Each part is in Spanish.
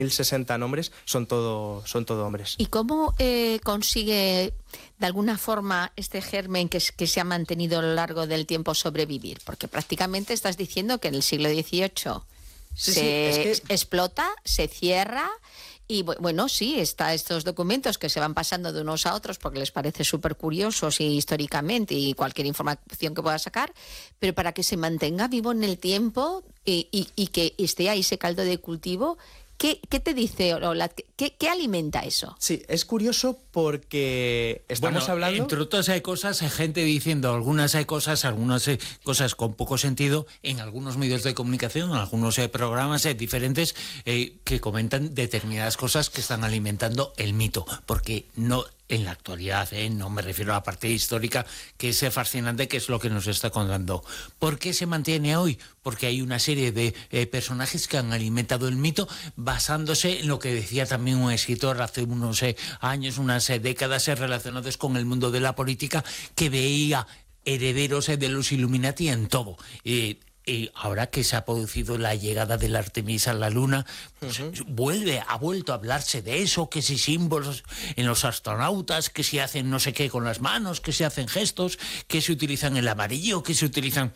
1060 nombres son todo hombres. ¿Y cómo consigue de alguna forma este germen que se ha mantenido a lo largo del tiempo sobrevivir? Porque prácticamente estás diciendo que en el siglo XVIII explota, se cierra. Y bueno, sí, está estos documentos que se van pasando de unos a otros porque les parece súper curiosos y históricamente y cualquier información que pueda sacar, pero para que se mantenga vivo en el tiempo y que esté ahí ese caldo de cultivo, ¿qué te dice Olad? ¿Qué alimenta eso? Sí, es curioso porque estamos hablando... Entre otras hay cosas, hay gente diciendo algunas cosas con poco sentido en algunos medios de comunicación, en algunos programas diferentes que comentan determinadas cosas que están alimentando el mito, porque no... En la actualidad, no me refiero a la parte histórica, que es fascinante, que es lo que nos está contando. ¿Por qué se mantiene hoy? Porque hay una serie de personajes que han alimentado el mito basándose en lo que decía también un escritor hace unos años, unas décadas relacionados con el mundo de la política, que veía herederos de los Illuminati en todo. Y ahora que se ha producido la llegada del Artemis a la Luna, pues ha vuelto a hablarse de eso, que si símbolos en los astronautas, que si hacen no sé qué con las manos, que si hacen gestos, que se utilizan el amarillo, que se utilizan...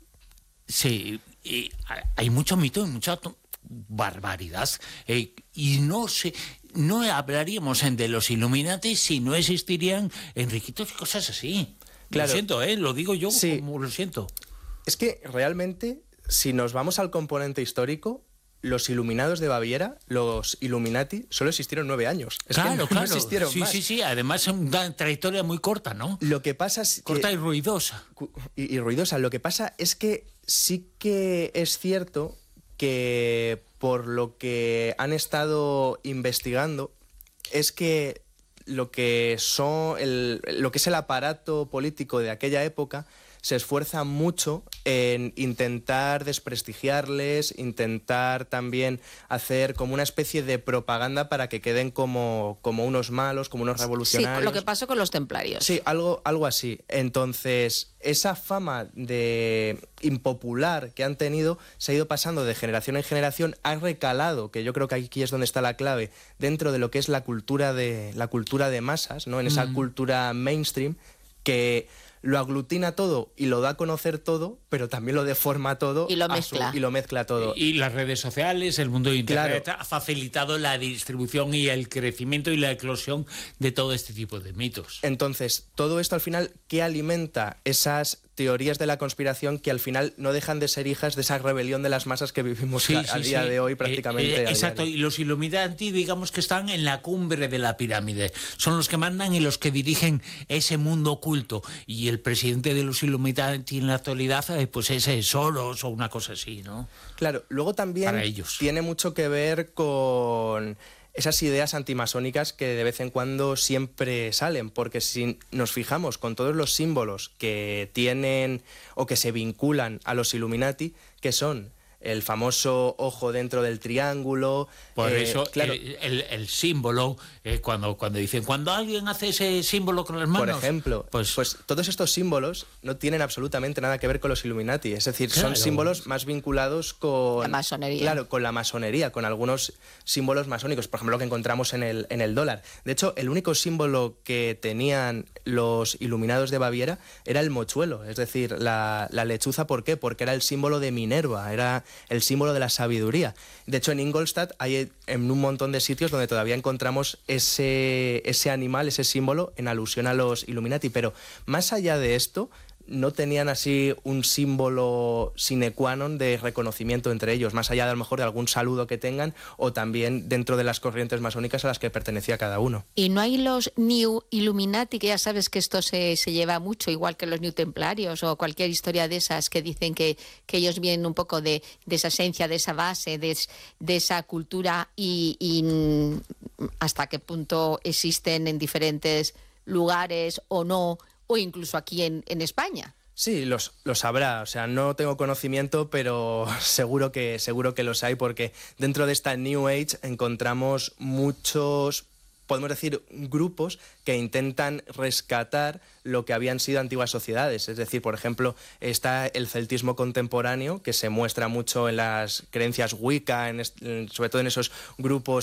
Sí, hay mucho mito y mucha barbaridad. Y no hablaríamos de los Illuminati si no existirían enriquitos y cosas así. Claro. Lo siento, lo digo yo como lo siento. Es que realmente, si nos vamos al componente histórico, los Iluminados de Baviera, los Illuminati, solo existieron 9 años. Claro. No existieron más. Sí. Además es una trayectoria muy corta, ¿no? Lo que pasa es corta y ruidosa. Y ruidosa. Lo que pasa es que sí que es cierto que por lo que han estado investigando es que lo que es el aparato político de aquella época se esfuerza mucho en intentar desprestigiarles, intentar también hacer como una especie de propaganda para que queden como unos malos, como unos revolucionarios. Sí, lo que pasó con los templarios. Sí, algo así. Entonces, esa fama de impopular que han tenido se ha ido pasando de generación en generación, ha recalado, que yo creo que aquí es donde está la clave, dentro de lo que es la cultura de masas, ¿no? En esa cultura mainstream que lo aglutina todo y lo da a conocer todo, pero también lo deforma todo y lo mezcla todo. Y las redes sociales, el mundo de Internet ha facilitado la distribución y el crecimiento y la eclosión de todo este tipo de mitos. Entonces, todo esto al final, ¿qué alimenta esas teorías de la conspiración que al final no dejan de ser hijas de esa rebelión de las masas que vivimos a día de hoy prácticamente? Exacto, y los Illuminati, digamos que están en la cumbre de la pirámide. Son los que mandan y los que dirigen ese mundo oculto. Y el presidente de los Illuminati en la actualidad, pues es Soros o una cosa así, ¿no? Claro, luego también tiene mucho que ver con esas ideas antimasónicas que de vez en cuando siempre salen, porque si nos fijamos con todos los símbolos que tienen o que se vinculan a los Illuminati, que son el famoso ojo dentro del triángulo. Por eso, claro, el símbolo, cuando dicen, cuando alguien hace ese símbolo con las manos... Por ejemplo, pues todos estos símbolos no tienen absolutamente nada que ver con los Illuminati. Es decir, son símbolos más vinculados con... la masonería. Claro, con la masonería, con algunos símbolos masónicos. Por ejemplo, lo que encontramos en el dólar. De hecho, el único símbolo que tenían los Iluminados de Baviera era el mochuelo. Es decir, la lechuza. ¿Por qué? Porque era el símbolo de Minerva, era el símbolo de la sabiduría. De hecho, en Ingolstadt hay en un montón de sitios donde todavía encontramos ese animal, ese símbolo en alusión a los Illuminati. Pero más allá de esto, no tenían así un símbolo sine qua non de reconocimiento entre ellos, más allá de a lo mejor de algún saludo que tengan o también dentro de las corrientes masónicas a las que pertenecía cada uno. Y no hay los New Illuminati, que ya sabes que esto se lleva mucho, igual que los New Templarios o cualquier historia de esas que dicen que ellos vienen un poco de esa esencia, de esa base, de esa cultura y hasta qué punto existen en diferentes lugares o no, o incluso aquí en España. Sí, los habrá. O sea, no tengo conocimiento, pero seguro que los hay, porque dentro de esta New Age encontramos muchos, podemos decir, grupos que intentan rescatar lo que habían sido antiguas sociedades. Es decir, por ejemplo, está el celtismo contemporáneo, que se muestra mucho en las creencias Wicca, sobre todo en esos grupos